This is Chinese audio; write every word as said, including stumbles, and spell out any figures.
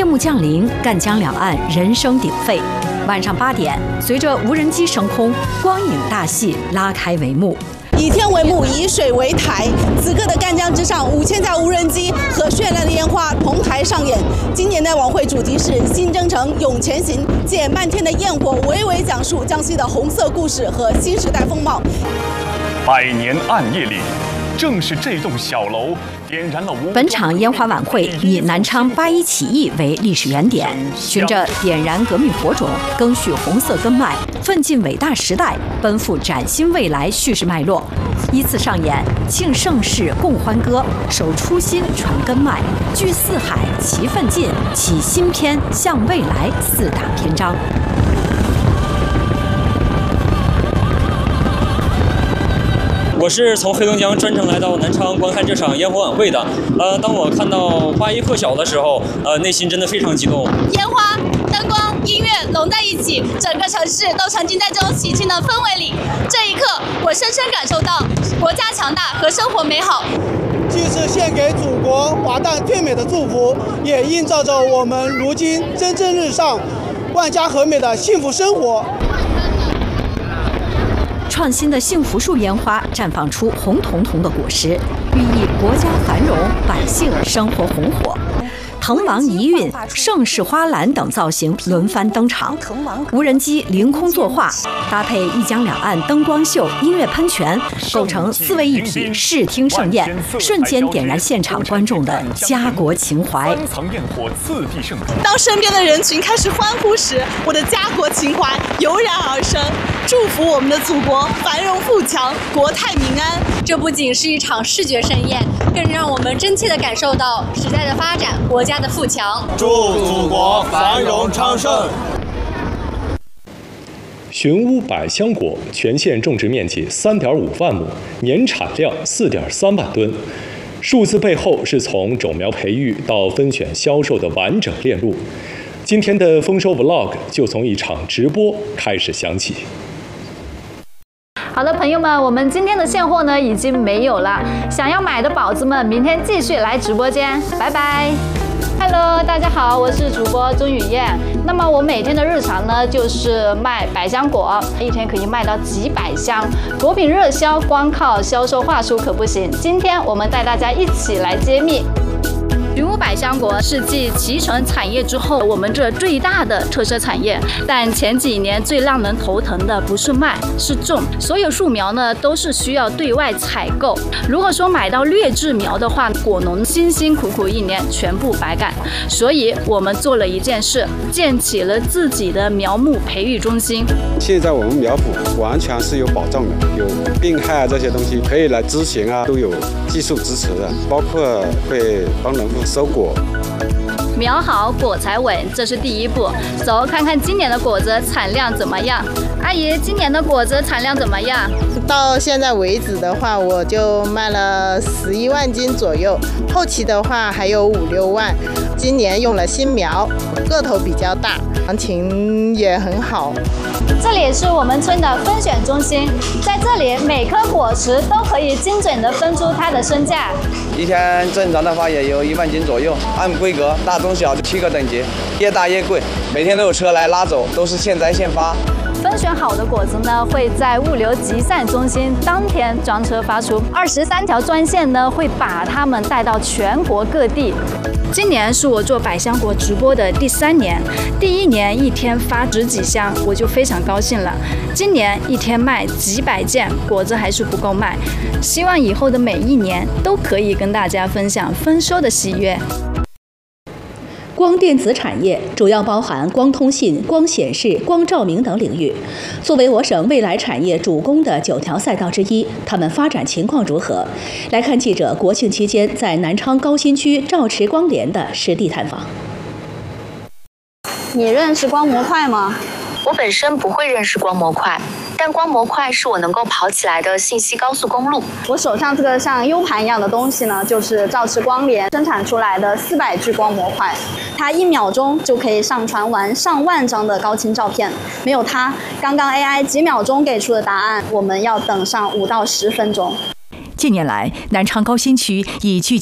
夜幕降临，赣江两岸人声鼎沸。晚上八点，随着无人机升空，光影大戏拉开帷幕。 以天为幕，以水为台。此刻的赣江之上，五千架无人机和绚烂的烟花同台上演。今年的晚会主题是“新征程永前行”，借漫天的焰火，娓娓讲述江西的红色故事和新时代风貌。 百年暗夜里，正是这栋小楼点燃了无。 本场烟花晚会以南昌八一起义为历史原点，循着点燃革命火种、赓续红色根脉、奋进伟大时代、奔赴崭新未来叙事脉络，依次上演庆盛世、共欢歌、守初心、传根脉、聚四海、齐奋进、启新篇、向未来四大篇章。 我是从黑龙江专程来到南昌观看这场烟火晚会的。呃，当我看到八一破晓的时候，呃，内心真的非常激动。 烟花、灯光、音乐融在一起，整个城市都沉浸在这种喜庆的氛围里。这一刻，我深深感受到国家强大和生活美好。 既是献给祖国华诞最美的祝福，也映照着我们如今蒸蒸日上、万家和美的幸福生活。 创新的幸福树烟花绽放出红彤彤的果实，寓意国家繁荣，百姓生活红火。腾王遗韵、盛世花篮等造型轮番登场，无人机凌空作画，搭配一江两岸灯光秀、音乐喷泉，构成四位一体视听盛宴，瞬间点燃现场观众的家国情怀。 当身边的人群开始欢呼时，我的家国情怀油然而生，祝福我们的祖国繁荣富强，国泰民安。 这不仅是一场视觉盛宴，更让我们真切地感受到时代的发展，国家的富强。 祝祖国繁荣昌盛。 寻乌百香果全县种植面积三点五万亩，年产量四点三万吨。数字背后是从种苗培育到分选销售的完整链路。今天的丰收 Vlog 就从一场直播开始响起。 好的，朋友们，我们今天的现货呢已经没有了，想要买的宝子们，明天继续来直播间，拜拜。Hello， 大家好，我是主播钟雨燕。那么我每天的日常呢，就是卖百香果，一天可以卖到几百箱。果品热销，光靠销售话术可不行。今天我们带大家一起来揭秘。寻乌百香果是继脐橙产业之后，我们这最大的特色产业。但前几年最让人头疼的不是卖，是种。所有树苗呢都是需要对外采购。如果说买到劣质苗的话，果农辛辛苦苦一年全部白干。所以我们做了一件事，建起了自己的苗木培育中心。 现在我们苗圃完全是有保障的，有病害啊这些东西可以来咨询啊，都有技术支持的，包括会帮农户收果。 苗好果才稳，这是第一步。走，看看今年的果子产量怎么样？阿姨，今年的果子产量怎么样？ 到现在为止的话，我就卖了十一万斤左右，后期的话还有五六万。今年用了新苗，个头比较大，行情也很好。 这里是我们村的分选中心，在这里每颗果实都可以精准地分出它的身价。 一天正常的话也有一万斤左右，按规格大中小七个等级，越大越贵，每天都有车来拉走，都是现摘现发。 分选好的果子呢，会在物流集散中心当天专车发出，二十三条专线呢会把它们带到全国各地。今年是我做百香果直播的第三年，第一年一天发十几箱，我就非常高兴了。今年一天卖几百件，果子还是不够卖。希望以后的每一年都可以跟大家分享丰收的喜悦。 光电子产业主要包含光通信、光显示、光照明等领域。作为我省未来产业主攻的九条赛道之一，它们发展情况如何？来看记者国庆期间在南昌高新区兆驰光联的实地探访。 你认识光模块吗？ 我本身不会认识光模块，但光模块是我能够跑起来的信息高速公路。 我手上这个像 U 盘一样的东西呢，就是兆驰光联生产出来的四百 G 光模块，它一秒钟就可以上传完上万张的高清照片。没有它，刚刚 A I 几秒钟给出的答案，我们要等上五到十分钟。 近年来，南昌高新区以聚